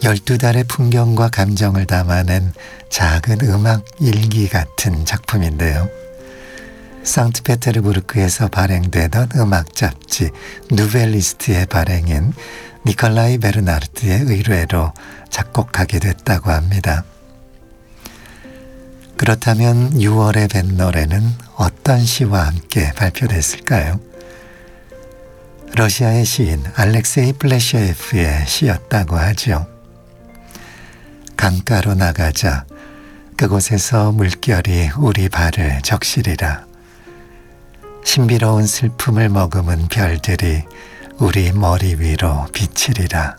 12달의 풍경과 감정을 담아낸 작은 음악 일기 같은 작품인데요. 상트페테르부르크에서 발행되던 음악 잡지 누벨리스트의 발행인 니콜라이 베르나르트의 의뢰로 작곡하게 됐다고 합니다. 그렇다면 6월에 뵌 노래는 어떤 시와 함께 발표됐을까요? 러시아의 시인 알렉세이 플레셰예프의 시였다고 하죠. 강가로 나가자 그곳에서 물결이 우리 발을 적시리라. 신비로운 슬픔을 머금은 별들이 우리 머리 위로 비치리라.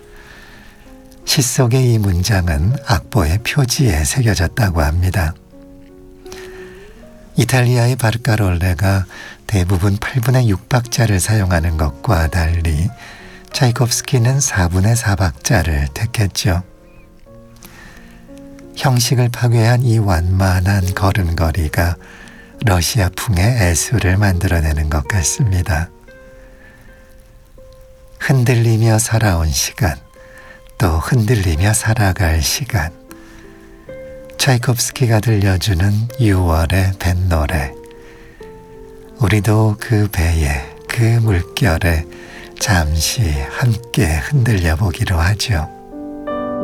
시 속의 이 문장은 악보의 표지에 새겨졌다고 합니다. 이탈리아의 바르카롤레가 대부분 8분의 6박자를 사용하는 것과 달리 차이콥스키는 4분의 4박자를 택했죠. 형식을 파괴한 이 완만한 걸음걸이가 러시아풍의 애수를 만들어내는 것 같습니다. 흔들리며 살아온 시간, 또 흔들리며 살아갈 시간. 차이콥스키가 들려주는 6월의 뱃노래. 우리도 그 배에, 그 물결에 잠시 함께 흔들려 보기로 하죠.